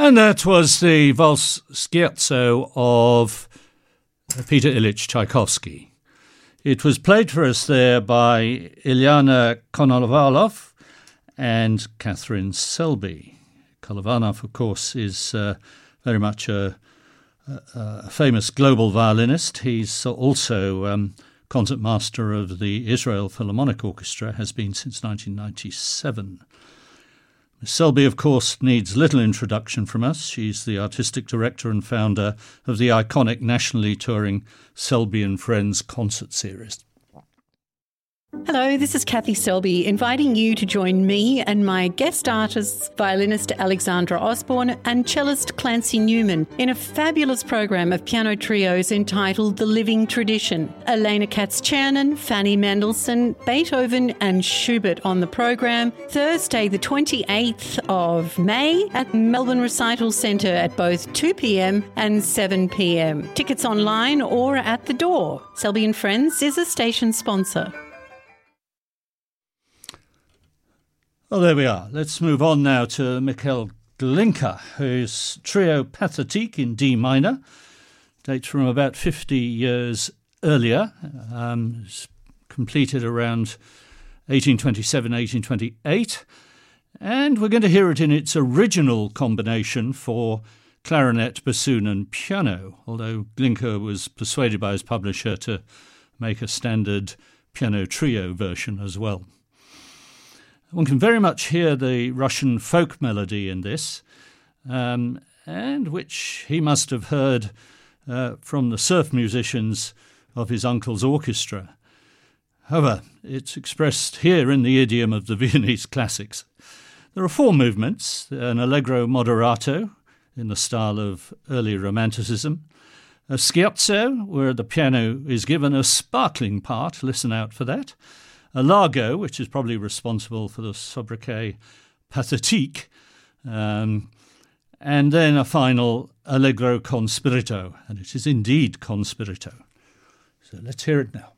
And that was the Valse Scherzo of Peter Ilyich Tchaikovsky. It was played for us there by Ilyana Konovalov and Catherine Selby. Kolovanov, of course, is very much a famous global violinist. He's also concertmaster of the Israel Philharmonic Orchestra, has been since 1997. Miss Selby, of course, needs little introduction from us. She's the artistic director and founder of the iconic nationally touring Selby and Friends concert series. Hello, this is Kathy Selby, inviting you to join me and my guest artists, violinist Alexandra Osborne and cellist Clancy Newman, in a fabulous program of piano trios entitled The Living Tradition. Elena Katz-Chernin, Fanny Mendelssohn, Beethoven and Schubert on the program, Thursday the 28th of May at Melbourne Recital Centre at both 2 p.m. and 7 p.m. Tickets online or at the door. Selby and Friends is a station sponsor. Well, there we are. Let's move on now to Mikhail Glinka, whose trio Pathétique in D minor dates from about 50 years earlier. It's completed around 1827, 1828. And we're going to hear it in its original combination for clarinet, bassoon and piano, although Glinka was persuaded by his publisher to make a standard piano trio version as well. One can very much hear the Russian folk melody in this, and which he must have heard from the surf musicians of his uncle's orchestra. However, it's expressed here in the idiom of the Viennese classics. There are 4 movements: an allegro moderato in the style of early Romanticism, a scherzo where the piano is given a sparkling part, listen out for that, a largo, which is probably responsible for the sobriquet pathétique, and then a final allegro con spirito, and it is indeed con spirito. So let's hear it now.